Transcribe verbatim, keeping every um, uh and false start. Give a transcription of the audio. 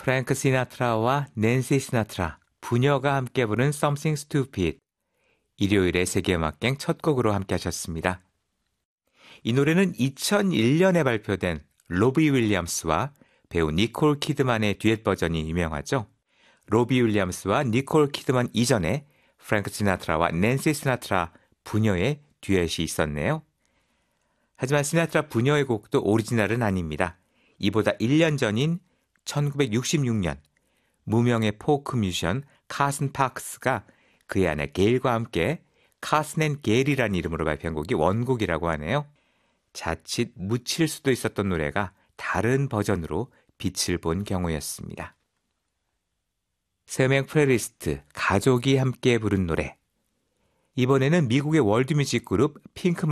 프랭크 시나트라와 낸시 시나트라, 부녀가 함께 부른 Something Stupid. 일요일의 세계음악경 첫 곡으로 함께 하셨습니다. 이 노래는 이천일 년에 발표된 로비 윌리엄스와 배우 니콜 키드만의 듀엣 버전이 유명하죠. 로비 윌리엄스와 니콜 키드만 이전에 프랭크 시나트라와 낸시 시나트라 부녀의 듀엣이 있었네요. 하지만 시나트라 부녀의 곡도 오리지널은 아닙니다. 이보다 일 년 전인 천구백육십육 년 무명의 포크 뮤지션 카슨 파크스가 그의 아내 게일과 함께 카슨 앤 게일이라는 이름으로 발표한 곡이 원곡이라고 하네요. 자칫 묻힐 수도 있었던 노래가 다른 버전으로 빛을 본 경우였습니다. 세 명 플레이리스트 가족이 함께 부른 노래. 이번에는 미국의 월드뮤직 그룹 핑크